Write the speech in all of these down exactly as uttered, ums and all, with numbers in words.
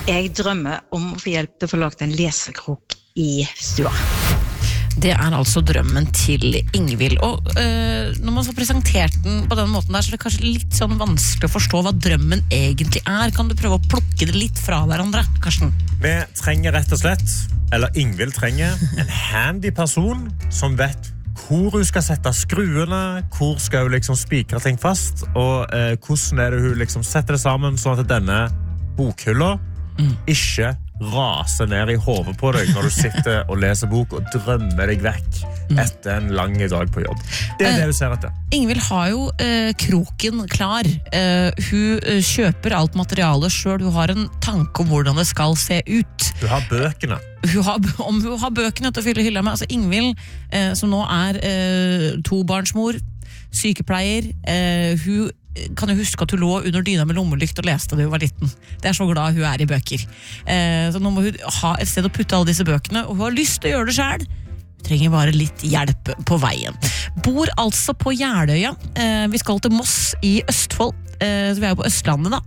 Jeg drømmer om å få hjelp til å få lagt en lesekrok i stua. Det er altså drømmen til Ingvild. Og øh, når man får presentert den på den måten der, så er det kanskje litt sånn vanskelig å forstå hva drømmen egentlig er. Kan du prøve å plukke det litt fra hverandre, Karsten? Vi trenger rett og slett, eller Ingvild trenger, en handy person som vet hvor hun skal sette skruene, hvor skal hun liksom spikre ting fast, og eh, hvordan er det hun liksom setter det sammen sånn at denne bokhylla mm. ikke raser ned i hodet på deg når du sitter og leser bok og drømmer deg vekk etter en lang dag på jobb. Det er det du ser etter. Ingvild har jo eh, kroken klar. Eh, hun eh, kjøper alt materialet selv. Hun har en tanke om hvordan det skal se ut. Hun har bøkene. Hun har, om hun har bøkene til å fylle hylla med. Altså Ingvild, eh, som nå er eh, tobarnsmor, sykepleier, eh, hun kan jeg huske at hun lå under dyna med lommelykt og leste da hun var liten. Det er så glad hun er i bøker. Eh, så nå må hun ha et sted å putte alle disse bøkene, og hun har lyst til å gjøre det selv. Hun trenger bare litt hjelp på veien. Bor altså på Jeløya. Eh, vi skal til Moss i Østfold. Eh, så vi er jo på Østlandet da.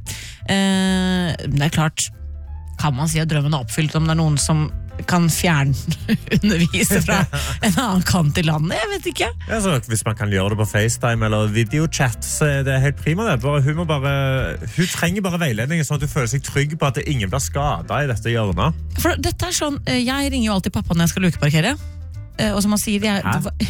Eh, det er klart, kan man si at drømmen er oppfylt om det er noen som kan fjernundervise fra en annen kant i landet, jeg vet ikke. Ja, så hvis man kan gjøre det på FaceTime eller videochat, så er det helt prima det. Bare, hun, må bare, hun trenger bare veiledning sånn at du føler seg trygg på at ingen blir skadet i dette hjørnet. For dette er sånn, jeg ringer jo alltid pappa når jeg skal lukeparkere, og som han sier, jeg,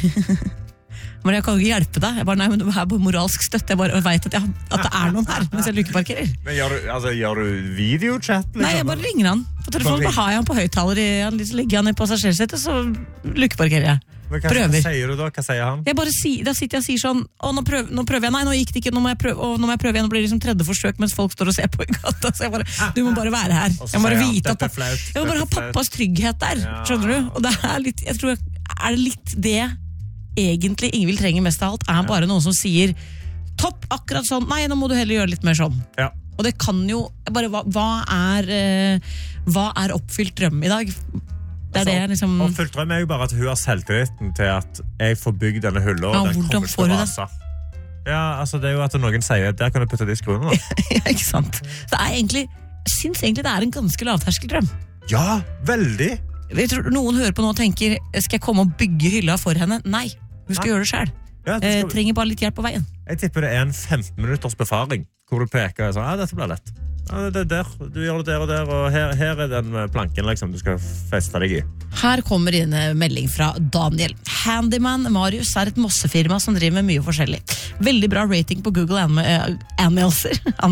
men jeg kan jo ikke hjelpe deg. Jeg bare, nei, men du er på moralsk støtte. Jeg bare vet at, jeg, at det er noen her mens jeg lukeparkerer. Men gjør du, altså, gjør du videochat? Liksom? Nei, jeg bare ringer han på telefonen. Bare har jeg han på høyttaler, han legger han i passasjersettet, så lukeparkerer jeg. Men hva prøver. sier du da? Hva sier han? Jeg bare si, da sitter jeg og sier sånn, å, nå, prøv, nå prøver jeg, nei, nå gikk det ikke, nå må jeg prøve, å, nå må jeg prøve igjen, nå blir det liksom tredje forsøk mens folk står og ser på i gata, så jeg bare, du må bare være her. Jeg må bare vite at pappa, jeg må bare ha pappas trygghet der, skjønner du? Og det er litt, jeg tror, er det litt det egentlig Ingvild trenger mest av alt, er bare noen som sier topp, akkurat sånn, nei, nå må du heller gjøre litt mer sånn. Ja. Og det kan jo, bare, hva, hva, er, uh, hva er oppfylt drøm i dag? Det er altså, det liksom... Oppfylt drøm er jo bare at hun har selvtilliten til at jeg får bygd denne hullet, og ja, den kommer til å rase. Ja, altså det er jo at noen sier, der kan du putte de skruene da. Ja, ikke sant? Det er egentlig, jeg synes egentlig det er en ganske lavterskeldrøm. Ja, veldig. Jeg tror noen hører på nå og tenker, skal jeg komme og bygge hylla for henne? Nei, hun skal ja. gjøre det selv. Ja, det skal... eh, trenger bare litt hjelp på veien. Jeg tipper det er en femten minutters befaring, hvor du peker og sier, ja, dette blir lett. Ja, det er der. Du gjør det der og der, og her, her er den planken liksom, du skal feste deg i. Her kommer inn en melding fra Daniel. Handyman Marius er et mossefirma som driver med mye forskjellig. Veldig bra rating på Google anmeldelser.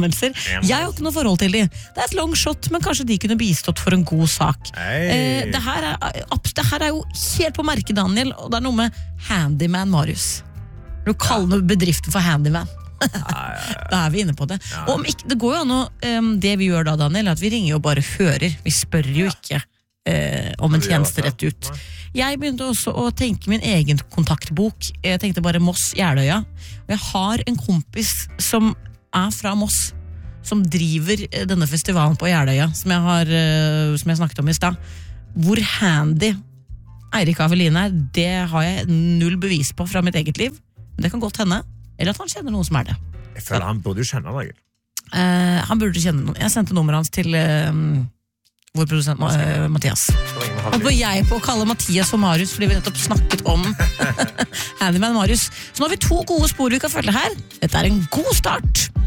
Jeg har ikke noe forhold til de. Det er et long shot, men kanskje de kunne bistått for en god sak. Hey. Eh, det, her er, det her er jo helt på merket, Daniel, og det er noe med Handyman Marius. Du kaller ja. bedriften for Handyman. Ja, ja, ja. Da er vi inne på det. Ja. Og om ikke, det går jo an å, um, det vi gjør da, Daniel, at vi ringer og bare hører. Vi spør jo ikke uh, om en tjeneste rett ut. Jeg begynte også å tenke min egen kontaktbok. Jeg tenkte bare Moss, Jeløya. Og jeg har en kompis som er fra Moss, som driver denne festivalen på Jeløya, som jeg har uh, som jeg snakket om i sted. Hvor handy Eirik Aveline er, det har jeg null bevis på fra mitt eget liv. Men det kan godt hende. Eller at han kjenner noen som er det. Jeg føler han burde jo kjenne noen. Uh, han burde kjenne noen. Jeg sendte nummeret hans til uh, vår produsent uh, Mathias. Og var jeg på å kalle Mathias for Marius, fordi vi nettopp snakket om Handyman Marius. Så nå har vi to gode spor vi kan følge her. Dette er en god start.